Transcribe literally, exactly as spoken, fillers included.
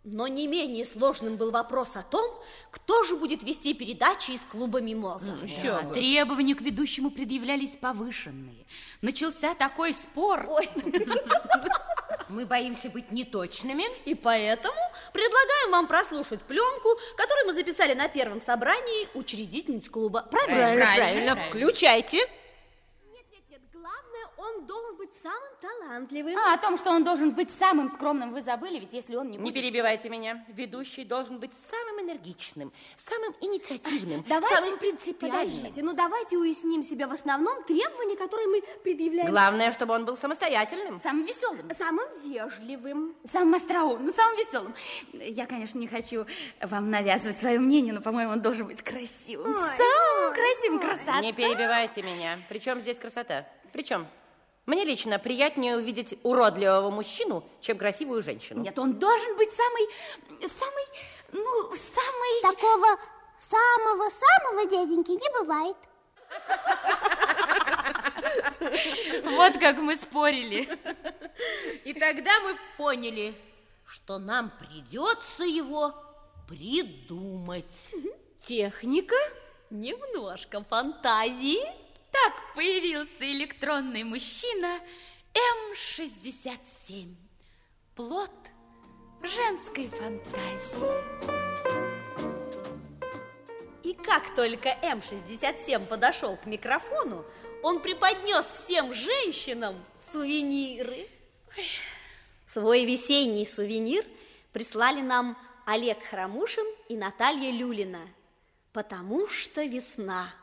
Но не менее сложным был вопрос о том, кто же будет вести передачи из клуба «Мимоза». Да, требования к ведущему предъявлялись повышенные. Начался такой спор. Ой. Мы боимся быть неточными. И поэтому предлагаем вам прослушать пленку, которую мы записали на первом собрании учредительниц клуба. Правильно? Правильно, правильно. правильно. Включайте. Он должен быть самым талантливым. А о том, что он должен быть самым скромным, вы забыли, ведь если он не будет... Не перебивайте меня. Ведущий должен быть самым энергичным, самым инициативным, давайте, самым принципиальным. Подождите, ну давайте уясним себе в основном требования, которые мы предъявляем. Главное, чтобы он был самостоятельным. Самым веселым. Самым вежливым. Самым остроумным, самым веселым. Я, конечно, не хочу вам навязывать свое мнение, но, по-моему, он должен быть красивым. Ой, самым ой, красивым, ой. Красота. Не перебивайте меня. При чем здесь красота? При чем? Мне лично приятнее увидеть уродливого мужчину, чем красивую женщину. Нет, он должен быть самый, самый, ну, самый... Такого самого-самого дяденьки не бывает. Вот как мы спорили. И тогда мы поняли, что нам придется его придумать. Техника, немножко фантазии. Так появился электронный мужчина эм шестьдесят семь. Плод женской фантазии. И как только эм шестьдесят семь подошел к микрофону, он преподнес всем женщинам сувениры. Ой. Свой весенний сувенир прислали нам Олег Хромушин и Наталья Люлина. Потому что весна.